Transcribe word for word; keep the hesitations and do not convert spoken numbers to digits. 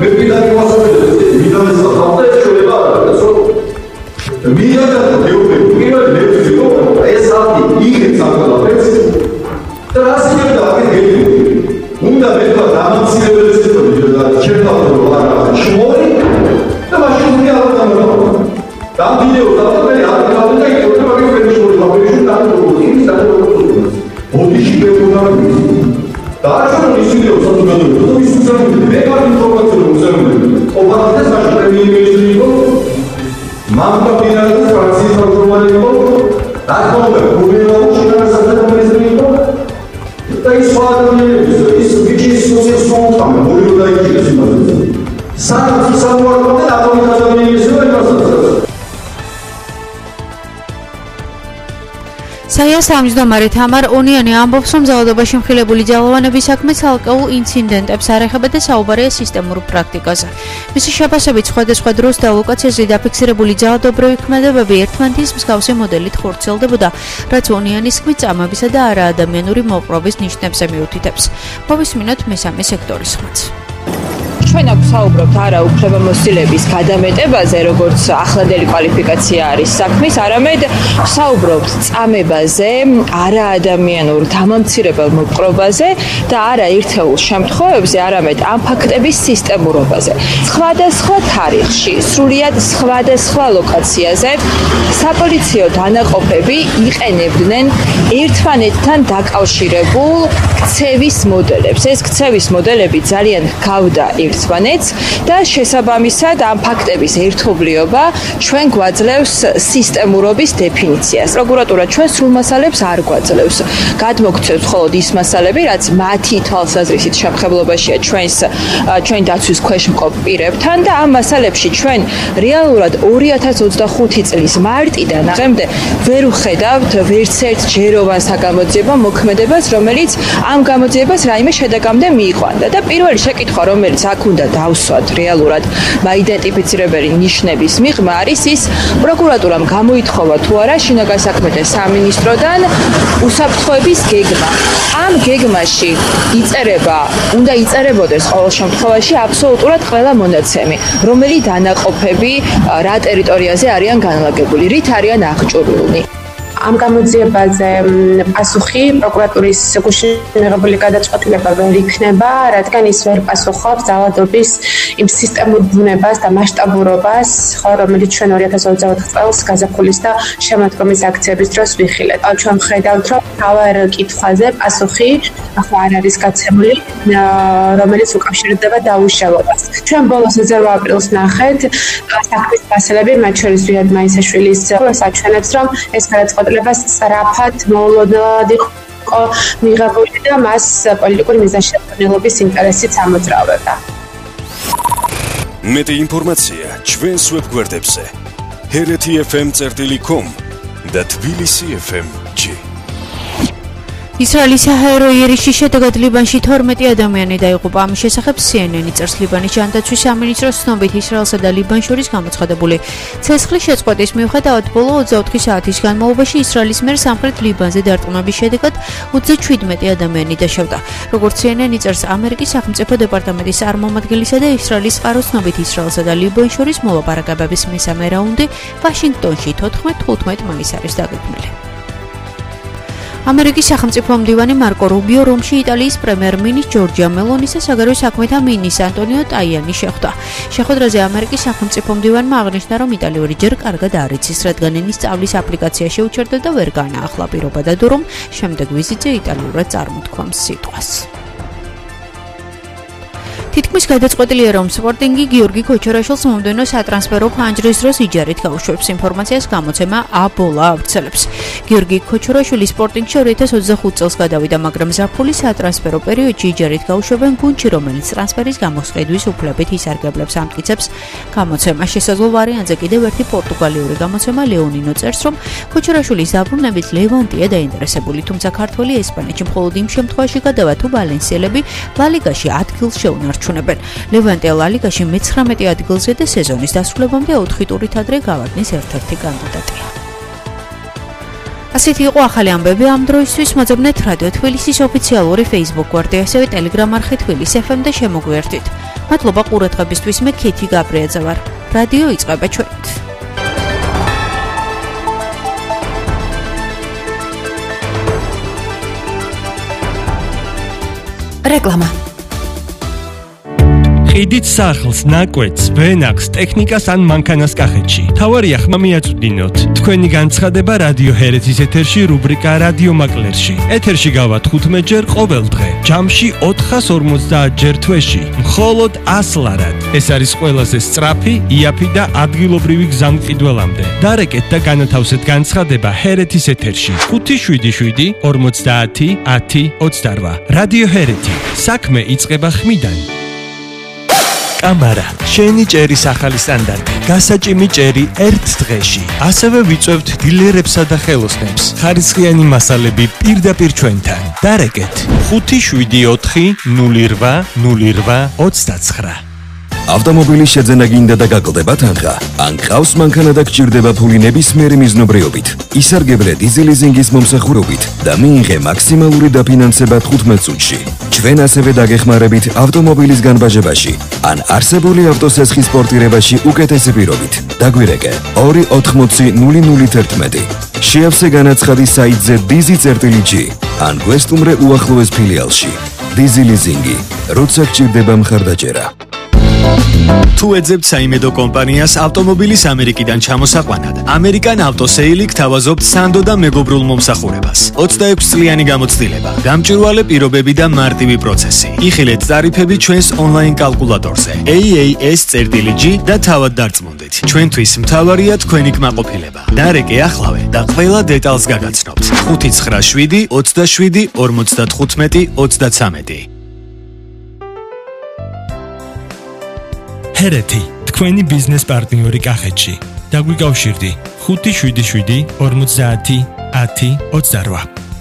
მე პირდაპირ ვასწავლებ მიდამეს ხალხს შეიძლება არა სულ მიდამეს გეუბნები პირველ ლექციო ეს ათი იღებს ყველაფერს და რას იქნება აქ გეუბნები უნდა მეთქვა დამამცირებელი სიტყვები და შეფასება არა შორი და მაშინ უნდა აღდგომო დამდინეო და მე აღდგომო და იქ უნდა მაგის შორი მაგის შორი ის დადებოდა ოდიში ბეუნარი და ახლა ისინი უცნობია და ის უცნობია მე მაგ ინფორმაციას უცნობია ოპერატორის მაშინ პრემიერ-მინისტრი იყო მამკა ფინანსის ფრაქციის თავმჯდომარე იყო დაკომბე გუბერნატორი შინაგანსაკუთრებათა მინისტრი იყო და ის სხვა ადამიანები ის ვიჩის სოციალისტთა მორი დაიჭირეს იმაზე სანამ სამوارد ატომის ადამიანის იყო საიას თავმჯდომარე თამარ ონიანი ამბობს, რომ ძალადობაში მხილებული ძალოვანების საქმე ცალკეულ ინციდენტებს არ ეხება და საუბარია სისტემურ პრაქტიკაზე. მისი შეფასებით სხვადასხვა დროს და ლოკაციაზე დაფიქსირებული ძალადობრივი ქმედებები ერთმანეთის მსგავსი მოდელით ხორციელდებოდა, რაც ონიანის თქმით წამებისა და არაადამიანური მოპყრობის ნიშნებზე მიუთითებს. მოვისმინოთ მესამე სექტორის ხმაც. ჩვენ აქ საუბრობთ არა უფლებამოსილების გადამეტებაზე, როგორც ახლანდელი კვალიფიკაცია არის საქმის, არამედ საუბრობთ წამებაზე, არაადამიანურ დამამცირებელ მოპყრობაზე და არა ერთეულ შემთხვევებზე, არამედ ამ ფაქტების სისტემურობაზე. სხვადასხვა თარიღში, სრულიად სხვადასხვა ლოკაციაზე საპოლიციო დანაყოფები იყენებდნენ ერთმანეთთან დაკავშირებულ ქცევის მოდელებს. ეს ქცევის მოდელები ძალიან გავდა ერთმანეთს და შესაბამისად ამ ფაქტების ერთობლიობა ჩვენ გვაძლევს სისტემურობის დეფინიციას. პროკურატურა ჩვენ სრულ მასალებს არ გვაძლევს. გადმოგცემს მხოლოდ ის მასალები, რაც მათი თვალსაზრისით შემხებლობაშია ჩვენს ჩვენ დაცვის ქვეშ მყოფ პირებთან და ამ მასალებში ჩვენ რეალურად ორი ათას ოცდახუთი წლის მარტიდან დღემდე ვერ ვხედავთ ვერც ერთ ჯეროვან საგამოძიებო მოქმედებას, რომელიც ამ გამოძიებას რაიმე შედეგამდე მიიყვანდა და პირველი შეკითხვა, რომელიც აქ უნდა დავსვათ რეალურად მაიდენტიფიცირებელი ნიშნების მიღმა არის ის პროკურატურამ გამოითხოვა თუ არა შინაგან საქმეთა სამინისტროდან უსაფრთხოების გეგმა. ამ გეგმაში იწერება, უნდა იწერებოდეს ყოველ შემთხვევაში აბსოლუტურად ყველა მონაცემი, რომელი დანაყოფები რა ტერიტორიაზე არიან განლაგებული, რით არიან აღჭურვილნი. ამ გამოძიებაზე პასუხი პროკურატურის გუშინ მიღებული გადაწყვეტილება ვერ იქნება, რადგან ის ვერ პასუხობს ძალადობის იმ სისტემურ ბუნებას და მასშტაბურობას, რომელიც ჩვენ ორი ათას ოცდაოთხ წელს გაზაფხულის და შემოდგომის აქციების დროს ვიხილეთ. ჩვენ ხედავთ, რომ თავარ კითხვაზე პასუხი ახლა არ არის გაცემული, რომელიც უკავშირდება დაუშალებას. ჩვენ ბოლოს ოცდაოთხ აპრილს ნახეთ საქმის მასალები, მათ შორის რიად მაისაშვილის საჩვენებს, რომ ეს გადაწყვეტილება სწრაფად მოულოდნელად იყო მიღებული და მას პოლიტიკური მიზანშეწონილობის ინტერესით ამოძრავებდა. მეტი ინფორმაცია ჩვენს ვებგვერდებზე ჰერეთი ეფ ემ წერტილი კომ და თბილისი ეფ ემ ჯი. ისრაელის საჰაერო იერიშის შედეგად ლიბანში თორმეტი ადამიანი დაიღუპა. ამის შესახებ სი ენ ენი წერს ლიბანის ჯანდაცვის სამინისტროს ცნობით ისრაელსა და ლიბანს შორის გამოცხადებული ცეცხლის შეწყვეტის მიუხედავად ბოლო ოცდაოთხი საათის განმავლობაში ისრაელის მიერ სამხრეთ ლიბანზე დარტყმების შედეგად ოცდაჩვიდმეტი ადამიანი დაშავდა. როგორც სი ენ ენი წერს, ამერიკის სახელმწიფო დეპარტამენტის წარმომადგენლისა და ისრაელის წყაროს ცნობით ისრაელსა და ლიბანს შორის მოლაპარაკებების მესამე რაუნდი ვაშინგტონში თოთხმეტ მაისს არის დაგეგმილი. ამერიკის სახელმწიფო მდივანი მარკო რუბიო რომში იტალიის პრემიერ-მინისტრ ჯორჯია მელონის და საგარეო საქმეთა მინისტრ ანტონიო ტაიანი შეხვდა. შეხვედრაზე ამერიკის სახელმწიფო მდივანმა აღნიშნა, რომ იტალიური ჯერ კარგად არ იცის, რადგან ენის სწავლის აპლიკაცია შეუჩერდა და ვერ განაახლა პირობა დადო, რომ შემდეგ ვიზიტზე იტალიურად წარმოთქვამს სიტყვას. თითქმის გადაწყვეტილია, რომ სპორტინგი გიორგი ქოჩორაშვილს მომდევნო სატრანსფერო ფანჯრის დროს იჯარით გაუშვებს. ინფორმაციას გამოცემა აბოლა ავრცელებს. გიორგი ქოჩორაშვილი სპორტინგში ორი ათას ოცდახუთი წელს გადავიდა, მაგრამ ზაფხულის სატრანსფერო პერიოდში იჯარით გაუშვებენ გუნდში, რომელიც ტრანსფერის გამოსყიდვის უფლებით ისარგებლებს, ამტკიცებს გამოცემა. შესაძლო ვარიანტზე კიდევ ერთი პორტუგალიური გამოცემა ლეონინო წერს, რომ ქოჩორაშვილის დაბრუნებით ლევანტია დაინტერესებული, თუმცა ქართველი ესპანეთში მხოლოდ იმ შემთხვევაში გადავა, თუ ვალენსიელები ლა ლიგაში ადგილს შეუნარჩუნებენ. ლევანტია ლა ლიგაში მეცხრამეტე ადგილზე და სეზონის დასრულებამდე ოთხი ტურით ადრე გავარდნის ერთ-ერთი კანდიდატია. ასეთი იყო ახალი ამბები ამ დროისთვის. მოძებნეთ რადიო თბილისის ოფიციალური Facebook გვერდი, ასევე Telegram არხი თბილისი ეფ ემ და შემოგვიერთდით. მადლობა ყურადღებისთვის, მე ქეთი გაბრიაძე ვარ. რადიო იწყება ჩვენით. რეკლამა. ყიდით სახლს, ნაკვეთს, ბენაკს, ტექნიკას ან მანქანას კახეთში. თავარია ხმა მიაწვდინოთ. თქვენი განცხადება რადიო ჰერეთის ეთერში რუბრიკა რადიო მაკლერში. ეთერში გავართ ხუთმეტჯერ ყოველ დღე. ჯამში ოთხას ორმოცდაათ ჯერ თვეში. მხოლოდ ას ლარად. ეს არის ყველაზე სწრაფი, იაფი და ადგილობრივი გზა მყიდველამდე. დარეკეთ და განათავსეთ განცხადება ჰერეთის ეთერში. ხუთი შვიდი შვიდი ორმოცდაათი ათი ოცდარვა. რადიო ჰერეთი. საქმე იწყება ხმიდან. კამარა, შენი ჭერის ახალი სტანდარტი. გასაჭიმი ჭერი ერთ დღეში. ასევე ვიწევთ დილერებსა და ხელოსნებს. ხარისხიანი მასალები პირდაპირ ჩვენთან. დარეკეთ ხუთი შვიდი ოთხი ნული რვა ნული რვა ოცდაცხრა. ავტომობილის შეძენა გინდა და გაკლდება თანხა. ან გყავს მანქანა და გჭირდება ფული ნებისმიერი მიზნობრიობით. ისარგებლე დიზელიზინგის მომსახურებით და მიიღე მაქსიმალური დაფინანსება თხუთმეტ წუთში. ჩვენ ასევე დაგეხმარებით ავტომობილის განბაჟებაში ან არსებული ავტოსესხის პორტირებაში უკეთესი პირობით. დაგვირეკე ორი ოთხმოცი ნული ნული თერთმეტი. შეავსე განაცხადი საიტზე dizi.gi ან გვესტუმრე უახლოეს ფილიალში. დიზელიზინგი, როცა გჭირდება მხარდაჭერა. თუ ეძებთ საიმედო კომპანიას ავტომობილის ამერიკიდან ჩამოსაყვანად, ამერიკან ავტოსეილი გთავაზობთ სანდო და მეგობრულ მომსახურებას. ოცდაექვსი წლიანი გამოცდილება, გამჭვირვალე პირობები და მარტივი პროცესი. იხილეთ ტარიფები ჩვენს ონლაინ კალკულატორზე A A S.gi და თავად დარწმუნდით. ჩვენთვის მთავარია თქვენი კმაყოფილება. დარეკე ახლავე და ყველა დეტალს გაგაცნობთ. ხუთი ცხრა შვიდი ოცდაშვიდი ორმოცდათხუთმეტი ოცდაცამეტი. ჰერეთი, თქვენი ბიზნეს პარტნიორი კახეთში. დაგვიკავშირდი ხუთი შვიდი შვიდი ორმოცდაათი ათი ოცდარვა.